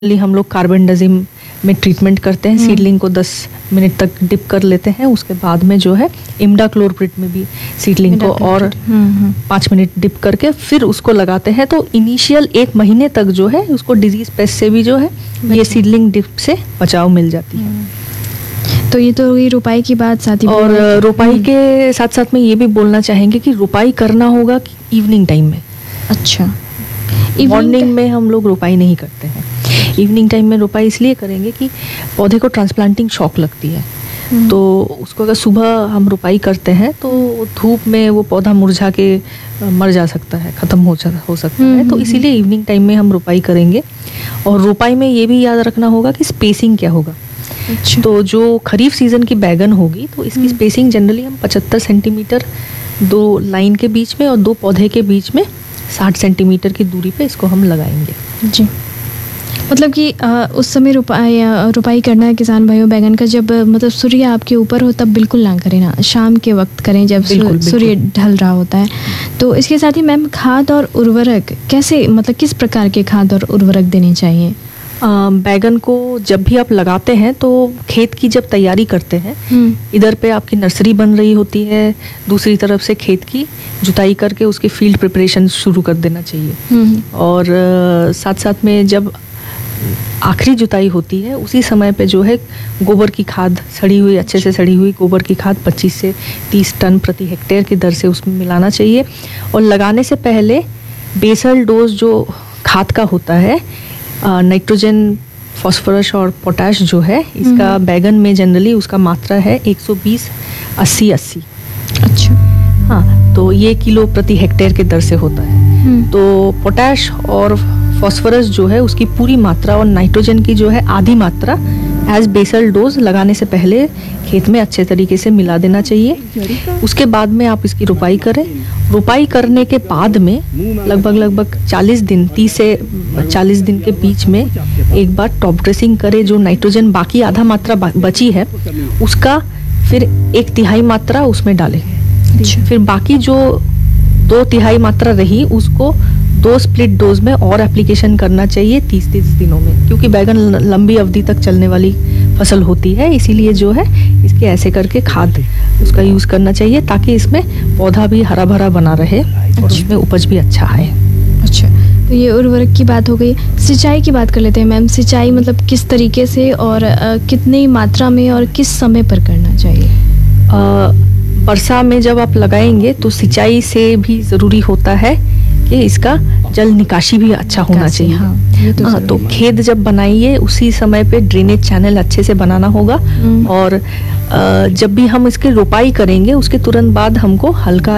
हम लोग कार्बेंडाजिम में ट्रीटमेंट करते हैं। सीडलिंग को 10 मिनट तक डिप कर लेते हैं। उसके बाद में जो है इमिडाक्लोप्रिड में भी सीडलिंग को और 5 मिनट डिप करके फिर उसको लगाते हैं। तो इनिशियल 1 महीने तक जो है उसको डिजीज पेस्ट से भी जो है ये सीडलिंग डिप से बचाव मिल जाती है। तो ये तो हुई रोपाई की बात, साथ ही और रोपाई के साथ साथ में ये भी बोलना चाहेंगे कि रोपाई करना होगा कि इवनिंग टाइम में। अच्छा, मॉर्निंग में हम लोग रोपाई नहीं करते हैं। इवनिंग टाइम में रोपाई इसलिए करेंगे कि पौधे को ट्रांसप्लांटिंग शॉक लगती है। तो उसको अगर सुबह हम रोपाई करते हैं तो धूप में वो पौधा मुरझा के मर जा सकता है, ख़त्म हो सकता है। तो इसीलिए इवनिंग टाइम में हम रोपाई करेंगे। और रोपाई में ये भी याद रखना होगा कि स्पेसिंग क्या होगा। अच्छा। तो जो खरीफ सीजन की बैगन होगी तो इसकी स्पेसिंग जनरली हम 75 सेंटीमीटर 2 लाइन के बीच में और 2 पौधे के बीच में 60 सेंटीमीटर की दूरी पे इसको हम लगाएंगे। जी, मतलब कि उस समय रोपाई करना है किसान भाइयों बैगन का, जब मतलब सूर्य आपके ऊपर हो तब बिल्कुल ना करें ना, शाम के वक्त करें जब सूर्य ढल रहा होता है। तो इसके साथ ही मैम खाद और उर्वरक कैसे, मतलब किस प्रकार के खाद और उर्वरक देने चाहिए? बैगन को जब भी आप लगाते हैं तो खेत की जब तैयारी करते हैं, इधर पे आपकी नर्सरी बन रही होती है, दूसरी तरफ से खेत की जुताई करके उसकी फील्ड प्रिपरेशन शुरू कर देना चाहिए। और साथ साथ में जब आखिरी जुताई होती है उसी समय पे जो है गोबर की खाद सड़ी हुई, अच्छे से सड़ी हुई गोबर की खाद 25 से 30 टन प्रति हेक्टेयर की दर से उसमें मिलाना चाहिए। और लगाने से पहले बेसल डोज जो खाद का होता है, नाइट्रोजन, फास्फोरस और पोटाश जो है, इसका बैगन में जनरली उसका मात्रा है 120-80-80। अच्छा। हाँ, तो ये किलो प्रति हेक्टेयर के दर से होता है। तो पोटाश और फास्फोरस जो है उसकी पूरी मात्रा और नाइट्रोजन की जो है आधी मात्रा एज बेसल डोज लगाने से पहले खेत में अच्छे तरीके से मिला देना चाहिए। उसके बाद में आप इसकी रोपाई करें। रोपाई करने के बाद में लगभग 40 दिन, 30 से 40 दिन के बीच में एक बार टॉप ड्रेसिंग करें। जो नाइट्रोजन बाकी आधा मात्रा बची है उसका फिर 1/3 मात्रा उसमें डालें। फिर बाकी जो 2/3 मात्रा रही उसको 2 स्प्लिट डोज में और एप्लीकेशन करना चाहिए 30 दिनों में, क्योंकि बैगन लंबी अवधि तक चलने वाली फसल होती है। इसीलिए जो है इसके ऐसे करके खाद उसका यूज़ करना चाहिए ताकि इसमें पौधा भी हरा भरा बना रहे और उसमें उपज भी अच्छा आए। अच्छा, तो ये उर्वरक की बात हो गई। सिंचाई की बात कर लेते हैं मैम। सिंचाई मतलब किस तरीके से और कितनी मात्रा में और किस समय पर करना चाहिए? वर्षा में जब आप लगाएंगे तो सिंचाई से भी ज़रूरी होता है कि इसका जल निकासी भी अच्छा होना चाहिए। हाँ, तो खेत जब बनाइए उसी समय पे ड्रेनेज चैनल अच्छे से बनाना होगा। और जब भी हम इसकी रोपाई करेंगे उसके तुरंत बाद हमको हल्का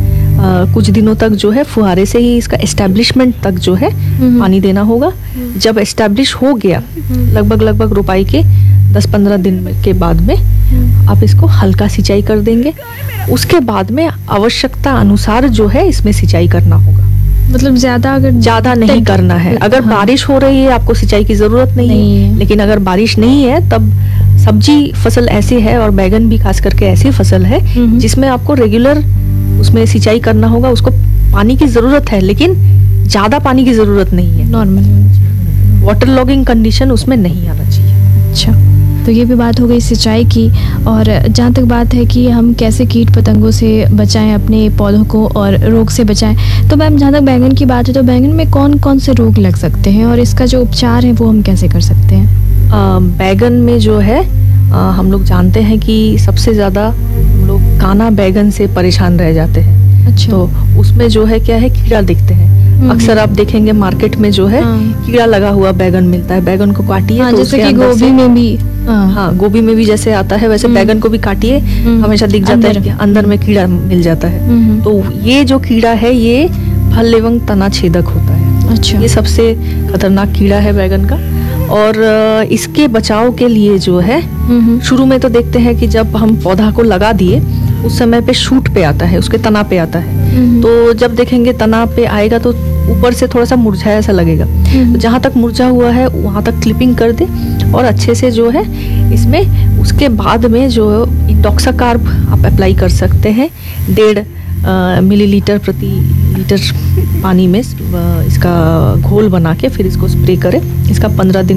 कुछ दिनों तक जो है फुहारे से ही इसका एस्टेब्लिशमेंट तक जो है पानी देना होगा। जब एस्टेब्लिश हो गया लगभग रोपाई के 10-15 दिन के बाद में आप इसको हल्का सिंचाई कर देंगे। उसके बाद में आवश्यकता अनुसार जो है इसमें सिंचाई करना होगा। मतलब ज़्यादा नहीं करना है। अगर बारिश हो रही है आपको सिंचाई की ज़रूरत नहीं है। लेकिन अगर बारिश नहीं है तब सब्जी फसल ऐसी है और बैगन भी खास करके ऐसी फसल है जिसमें आपको रेगुलर उसमें सिंचाई करना होगा। उसको पानी की ज़रूरत है लेकिन ज़्यादा पानी की ज़रूरत नहीं है। नॉर्मल वाटर लॉगिंग कंडीशन उसमें नहीं आना चाहिए। अच्छा, तो ये भी बात हो गई सिंचाई की। और जहाँ तक बात है कि हम कैसे कीट पतंगों से बचाएं अपने पौधों को और रोग से बचाएं, तो मैम जहाँ तक बैंगन की बात है तो बैंगन में कौन कौन से रोग लग सकते हैं और इसका जो उपचार है वो हम कैसे कर सकते हैं? बैगन में जो है हम लोग जानते हैं कि सबसे ज़्यादा हम लोग काना बैगन से परेशान रह जाते हैं। अच्छा। तो उसमें जो है क्या है, कीड़ा दिखते हैं। अक्सर आप देखेंगे मार्केट में जो है कीड़ा लगा हुआ बैगन मिलता है। बैगन को काटिए तो जैसे कि गोभी में भी गोभी में भी जैसे आता है वैसे बैगन को भी काटिए, हमेशा दिख जाता है कि अंदर में कीड़ा मिल जाता है। तो ये जो कीड़ा है ये फल एवं तना छेदक होता है। अच्छा। ये सबसे खतरनाक कीड़ा है बैगन का। और इसके बचाव के लिए जो है शुरू में तो देखते हैं कि जब हम पौधा को लगा दिए उस समय पे शूट पे आता है, उसके तना पे आता है। तो जब देखेंगे तना पे आएगा तो ऊपर से थोड़ा सा मुरझाया सा लगेगा। तो जहाँ तक मुरझा हुआ है वहाँ तक क्लिपिंग कर दे और अच्छे से जो है इसमें उसके बाद में जो इंडोक्साकार्ब आप अप्लाई कर सकते हैं 1.5 मिलीलीटर प्रति लीटर पानी में इसका घोल बना के फिर इसको स्प्रे करें। इसका 15 दिन